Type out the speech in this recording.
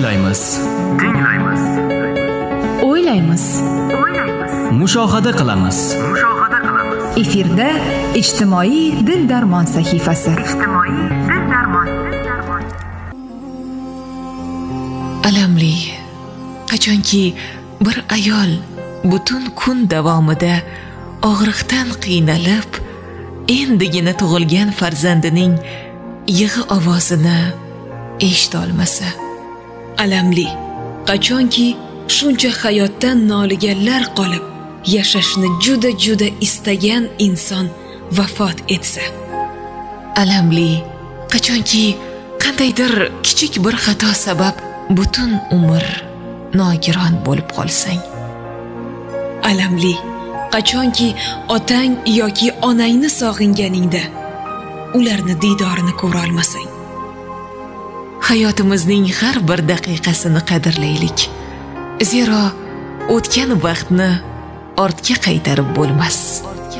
tinglaymiz, o'ylaymiz, mushohada qilamiz. efirda ijtimoiy dil darmon sahifasi. Alamli, qachonki bir ayol butun kun davomida og'riqdan qiynalib, endigina tug'ilgan farzandining yig'i ovozini eshita olmasa. Alamli, qachonki shuncha hayotdan noliganlar qolib, yashashni juda istagan inson vafot etsa. Alamli, qachonki qandaydir kichik bir xato sabab butun umr nogiron bo'lib qolsang. Alamli, qachonki otang yoki onangni sog'inganingda ularni diydorini ko'ra olmasang. Hayotimizning har bir daqiqasini qadrlaylik. Zero o'tgan vaqtni ortga qaytarib bo'lmas.